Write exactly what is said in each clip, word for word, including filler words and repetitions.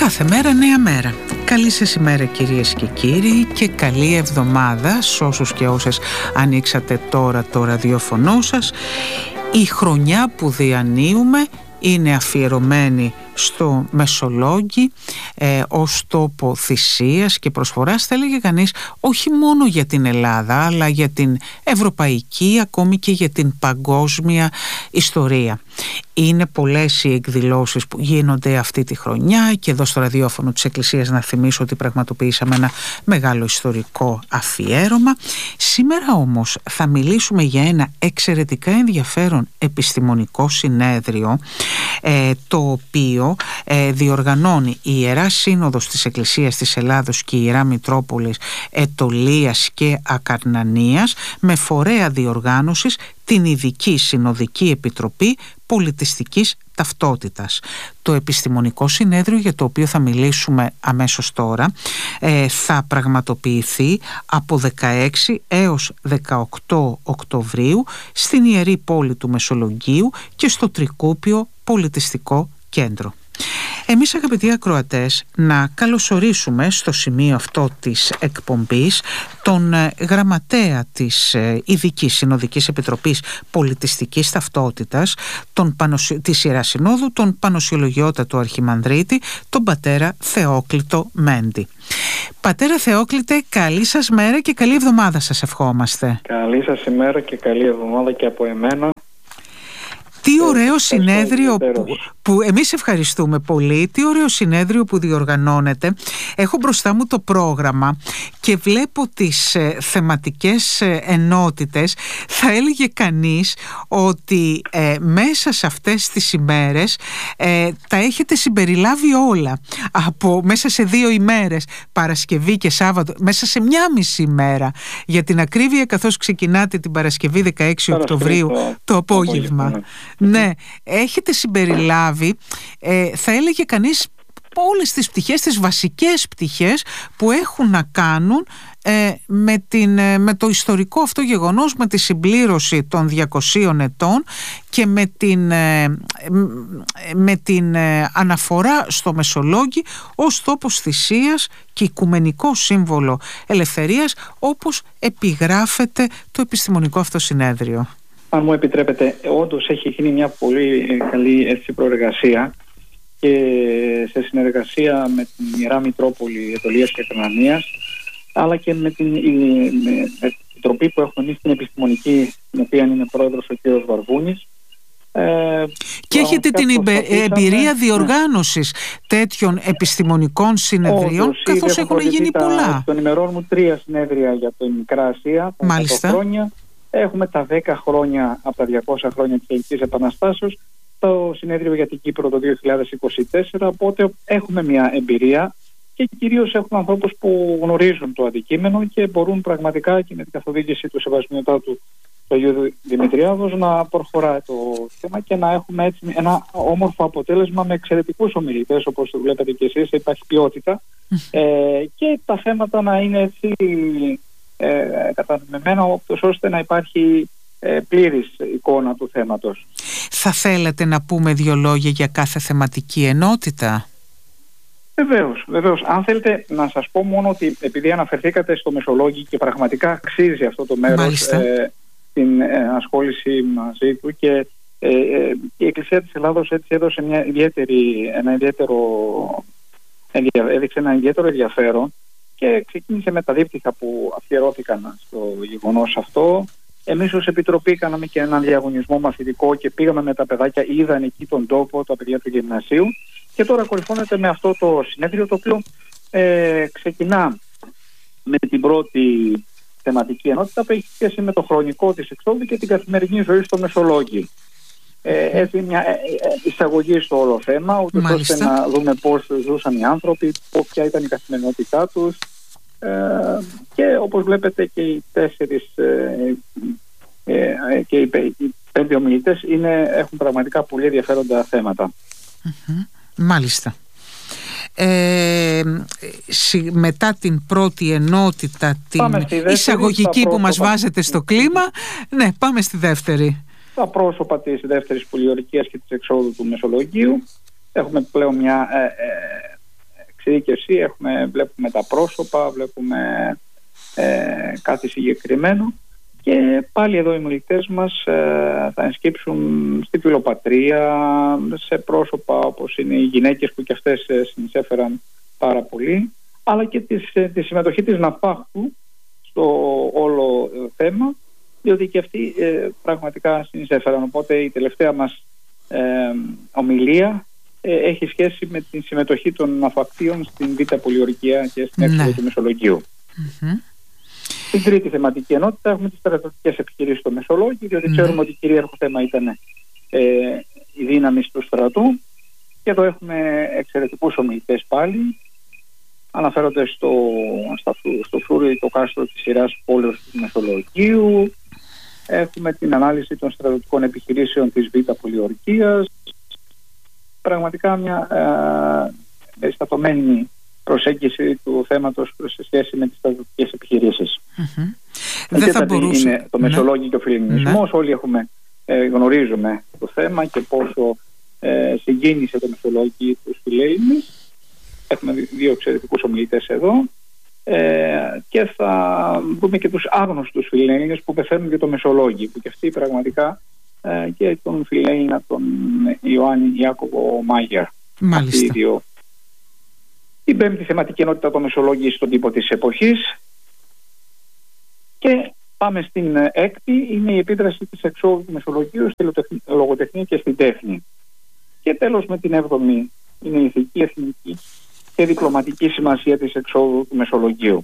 Κάθε μέρα νέα μέρα. Καλή σας ημέρα κυρίες και κύριοι και καλή εβδομάδα σε όσους και όσες ανοίξατε τώρα το ραδιόφωνο σας. Η χρονιά που διανύουμε είναι αφιερωμένη στο Μεσολόγγι ε, ως τόπο θυσίας και προσφοράς, θα έλεγε κανείς, όχι μόνο για την Ελλάδα αλλά για την ευρωπαϊκή, ακόμη και για την παγκόσμια ιστορία. Είναι πολλές οι εκδηλώσεις που γίνονται αυτή τη χρονιά και εδώ στο ραδιόφωνο της Εκκλησίας να θυμίσω ότι πραγματοποιήσαμε ένα μεγάλο ιστορικό αφιέρωμα. Σήμερα όμως θα μιλήσουμε για ένα εξαιρετικά ενδιαφέρον επιστημονικό συνέδριο ε, το οποίο ε, διοργανώνει η Ιερά Σύνοδος της Εκκλησίας της Ελλάδος και η Ιερά Μητρόπολης Αιτωλείας και Ακαρνανίας με φορέα διοργάνωσης την Ειδική Συνοδική Επιτροπή Πολιτιστικής Ταυτότητας. Το επιστημονικό συνέδριο για το οποίο θα μιλήσουμε αμέσως τώρα ε, θα πραγματοποιηθεί από δεκαέξι έως δεκαοκτώ Οκτωβρίου στην Ιερή Πόλη του Μεσολογγίου και στο Τρικούπιο Πολιτιστικό Κέντρο. Εμείς, αγαπητοί ακροατές, να καλωσορίσουμε στο σημείο αυτό της εκπομπής τον γραμματέα της Ειδικής Συνοδικής Επιτροπής Πολιτιστικής Ταυτότητας τον Πανωσι... της Ιεράς Συνόδου, τον Πανωσιολογιότατο Αρχιμανδρίτη, τον πατέρα Θεόκλητο Μέντη. Πατέρα Θεόκλητε, καλή σας μέρα και καλή εβδομάδα σας ευχόμαστε. Καλή σας ημέρα και καλή εβδομάδα και από εμένα. Τι ωραίο συνέδριο που, που εμείς ευχαριστούμε πολύ. Τι ωραίο συνέδριο που διοργανώνεται. Έχω μπροστά μου το πρόγραμμα και βλέπω τις ε, θεματικές ε, ενότητες. Θα έλεγε κανείς ότι ε, μέσα σε αυτές τις ημέρες ε, τα έχετε συμπεριλάβει όλα. Από μέσα σε δύο ημέρες, Παρασκευή και Σάββατο, μέσα σε μια μισή μέρα. Για την ακρίβεια, καθώς ξεκινάτε την Παρασκευή δεκαέξι Οκτωβρίου το, το απόγευμα. απόγευμα Ναι, έχετε συμπεριλάβει, ε, θα έλεγε κανείς, όλες τις πτυχές, τις βασικές πτυχές που έχουν να κάνουν ε, με, την, ε, με το ιστορικό αυτό γεγονός, με τη συμπλήρωση των διακοσίων ετών και με την, ε, με την ε, αναφορά στο Μεσολόγγι ως τόπος θυσίας και οικουμενικό σύμβολο ελευθερίας, όπως επιγράφεται το επιστημονικό αυτό συνέδριο. Αν μου επιτρέπετε, όντως έχει γίνει μια πολύ καλή έτσι, προεργασία και σε συνεργασία με την Ιερά Μητρόπολη Αιτωλείας και Ακαρνανίας, αλλά και με την επιτροπή που έχουμε εμείς στην επιστημονική, την οποία είναι πρόεδρος ο κ. Βαρβούνης. Ε, και έχετε την εμπειρία διοργάνωσης τέτοιων επιστημονικών συνεδρίων, καθώς έχουν γίνει τα, πολλά. Των ημερών μου τρία συνέδρια για την Μικρά Ασία, τα εκατό χρόνια. Έχουμε τα δέκα χρόνια από τα διακόσια χρόνια της Ελληνικής Επαναστάσεως, το συνέδριο για την Κύπρο το δύο χιλιάδες είκοσι τέσσερα, οπότε έχουμε μια εμπειρία και κυρίως έχουμε ανθρώπους που γνωρίζουν το αντικείμενο και μπορούν πραγματικά και με την καθοδήγηση του Σεβασμιωτάτου του Αγίου Δημητριάδος να προχωράει το θέμα και να έχουμε έτσι ένα όμορφο αποτέλεσμα με εξαιρετικούς ομιλητές, όπως το βλέπετε και εσείς, υπάρχει ποιότητα ε, και τα θέματα να είναι έτσι Ε, κατανεμμένα, ώστε να υπάρχει ε, πλήρης εικόνα του θέματος. Θα θέλετε να πούμε δύο λόγια για κάθε θεματική ενότητα? Βεβαίως, βεβαίως. Αν θέλετε να σας πω μόνο ότι επειδή αναφερθήκατε στο Μεσολόγγι και πραγματικά αξίζει αυτό το μέρος ε, την ε, ασχόληση μαζί του και ε, ε, η Εκκλησία της Ελλάδος έτσι έδωσε μια ιδιαίτερη, ένα ιδιαίτερο, έδειξε ένα ιδιαίτερο ενδιαφέρον και ξεκίνησε με τα δίπτυχα που αφιερώθηκαν στο γεγονός αυτό. Εμείς ως Επιτροπή κάναμε και έναν διαγωνισμό μαθητικό και πήγαμε με τα παιδάκια, είδαν εκεί τον τόπο, τα παιδιά του γυμνασίου, και τώρα κορυφώνεται με αυτό το συνέδριο, το οποίο ε, ξεκινά με την πρώτη θεματική ενότητα που έχει σχέση με το χρονικό της εξόδου και την καθημερινή ζωή στο Μεσολόγγι. Ε, έτσι μια εισαγωγή στο όλο θέμα, ούτε ώστε να δούμε πώς ζούσαν οι άνθρωποι, ποια ήταν η καθημερινότητά τους, ε, και όπως βλέπετε και οι τέσσερις ε, ε, και οι, οι πέντε ομιλητές είναι, έχουν πραγματικά πολύ ενδιαφέροντα θέματα. Mm-hmm. Μάλιστα. Ε, μετά την πρώτη ενότητα, την δεύτερη, εισαγωγική που μας βάζετε στο κλίμα, ναι, πάμε στη δεύτερη. Τα πρόσωπα της δεύτερης πολιορκίας και της εξόδου του Μεσολογγίου. Έχουμε πλέον μια ε, εξειδίκευση, έχουμε, βλέπουμε τα πρόσωπα, βλέπουμε ε, κάτι συγκεκριμένο. Και πάλι εδώ οι μιλητές μας ε, θα ενσκύψουν στη φιλοπατρία, σε πρόσωπα όπως είναι οι γυναίκες που και αυτές ε, συνεισέφεραν πάρα πολύ, αλλά και της, ε, τη συμμετοχή της Ναυπάχτου στο όλο ε, θέμα, διότι και αυτοί ε, πραγματικά συνεισέφεραν. Οπότε η τελευταία μας ε, ομιλία ε, έχει σχέση με τη συμμετοχή των ναυπακτίων στην Β' Πολιορκία και στην έξοδο του Μεσολογγίου. Mm-hmm. Στην τρίτη θεματική ενότητα έχουμε τις στρατιωτικές επιχειρήσεις στο Μεσολόγγι, διότι mm. ξέρουμε ότι κυρίαρχο θέμα ήταν ε, η δύναμη του στρατού. Και εδώ έχουμε εξαιρετικούς ομιλητές πάλι. Αναφέρονται στο, στο, στο Φρούρι, το κάστρο της σειράς πόλεως του Μεσολογγίου. Έχουμε την ανάλυση των στρατιωτικών επιχειρήσεων της Β' Πολιορκίας. Πραγματικά μια ε, περιστατωμένη προσέγγιση του θέματος σε σχέση με τις στρατιωτικές επιχειρήσεις. Mm-hmm. Δεν θα μπορούσε... είναι το Μεσολόγγι ναι. και ο φιλελληνισμός. Ναι. Όλοι έχουμε, ε, γνωρίζουμε το θέμα και πόσο ε, συγκίνησε το Μεσολόγγι τους φιλέλληνες. Έχουμε δύο εξαιρετικούς ομιλητές εδώ. Ε, και θα δούμε και τους άγνωστους φιλέλληνες που πεθαίνουν για το Μεσολόγγι, που και αυτοί πραγματικά ε, και τον φιλέλληνα τον Ιωάννη Ιάκωβο Μάγερ. Μάλιστα. Η πέμπτη θεματική ενότητα το Μεσολόγγι στον τύπο της εποχής. Και πάμε στην έκτη, είναι η επίδραση της εξόδου του Μεσολογγίου στη λογοτεχνία και στην τέχνη. Και τέλος με την έβδομη είναι η ηθική, εθνική και διπλωματική σημασία της εξόδου του Μεσολογγίου.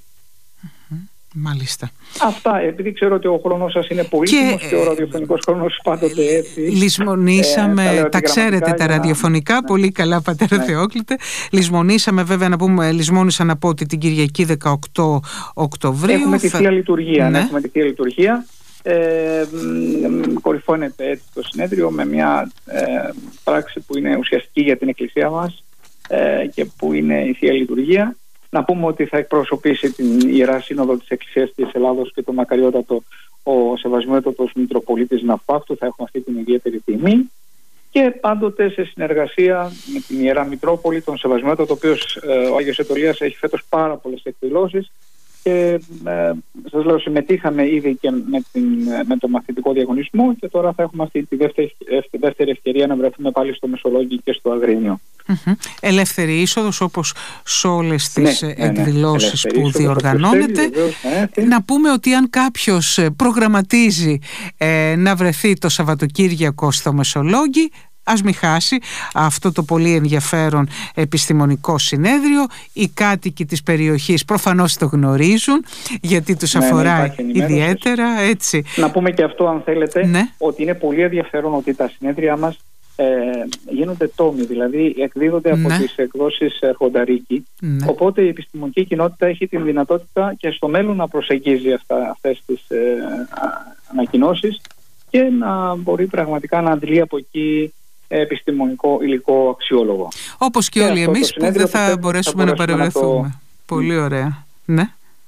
Μάλιστα. Αυτά, επειδή ξέρω ότι ο χρόνος σας είναι πολύτιμος και, και ο ραδιοφωνικός χρόνος πάντοτε έτσι. Λησμονήσαμε, ε, τα, τα ξέρετε τα ραδιοφωνικά, να... πολύ καλά πατέρα ναι. Θεόκλητε. Λησμονήσαμε βέβαια να πούμε, λησμόνησα να πω ότι την Κυριακή δεκαοκτώ Οκτωβρίου. Έχουμε θα... τη Θεία Λειτουργία, ναι. έχουμε τη Θεία Λειτουργία. Ε, κορυφώνεται έτσι το συνέδριο με μια ε, πράξη που είναι ουσιαστική για την Εκκλησία μας ε, και που είναι η Θεία Λειτουργία. Να πούμε ότι θα εκπροσωπήσει την Ιερά Σύνοδο της Εκκλησίας της Ελλάδος και το μακαριότατο ο Σεβασμιότατος Μητροπολίτης Ναυπάχτου. Θα έχουμε αυτή την ιδιαίτερη τιμή και πάντοτε σε συνεργασία με την Ιερά Μητρόπολη, τον Σεβασμιότατο, ο οποίος ε, ο Άγιος Ετωλίας έχει φέτος πάρα πολλές εκδηλώσεις και ε, σας λέω συμμετείχαμε ήδη και με, την, με το μαθητικό διαγωνισμό και τώρα θα έχουμε αυτή τη δεύτερη, τη δεύτερη ευκαιρία να βρεθούμε πάλι στο Μεσολόγγι και στο Αγρίνιο. Mm-hmm. Ελεύθερη είσοδος όπως σε όλες τις ναι, εκδηλώσεις ναι, ναι. που διοργανώνεται. Ναι, να πούμε ότι αν κάποιος προγραμματίζει ε, να βρεθεί το Σαββατοκύριακο στο Μεσολόγγι, ας μην χάσει αυτό το πολύ ενδιαφέρον επιστημονικό συνέδριο. Οι κάτοικοι της περιοχής προφανώς το γνωρίζουν, γιατί τους ναι, αφορά ναι, ιδιαίτερα. Έτσι. Να πούμε και αυτό αν θέλετε, ναι. ότι είναι πολύ ενδιαφέρον ότι τα συνέδρια μας ε, γίνονται τόμοι, δηλαδή εκδίδονται ναι. από τις εκδόσεις Χονταρίκη. Ναι. Οπότε η επιστημονική κοινότητα έχει την δυνατότητα και στο μέλλον να προσεγγίζει αυτά, αυτές τις ε, ανακοινώσεις και να μπορεί πραγματικά να αντλεί από εκεί επιστημονικό υλικό αξιόλογο. Όπως και, και όλοι εμείς που δεν θα, θα μπορέσουμε να παρευρεθούμε. Το... Πολύ ωραία. Ναι.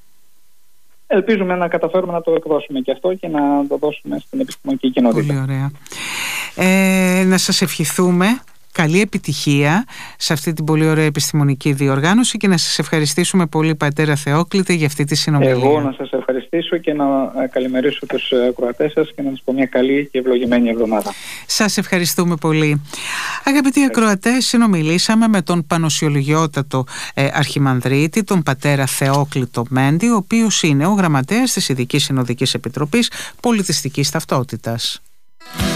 Ελπίζουμε να καταφέρουμε να το εκδώσουμε και αυτό και να το δώσουμε στην επιστημονική κοινότητα. Πολύ ωραία. Ε, να σας ευχηθούμε καλή επιτυχία σε αυτή την πολύ ωραία επιστημονική διοργάνωση και να σας ευχαριστήσουμε πολύ πατέρα Θεόκλητε για αυτή τη συνομιλία. Εγώ να σας ευχαριστήσω και να καλημερίσω τους ακροατές σας και να σας πω μια καλή και ευλογημένη εβδομάδα. Σας ευχαριστούμε πολύ. Αγαπητοί ακροατές, συνομιλήσαμε με τον Πανοσιολογιότατο ε, Αρχιμανδρίτη, τον πατέρα Θεόκλητο Μέντη, ο οποίος είναι ο γραμματέας της Ειδικής Συνοδικής Επιτροπής Πολιτιστικής Ταυτότητας.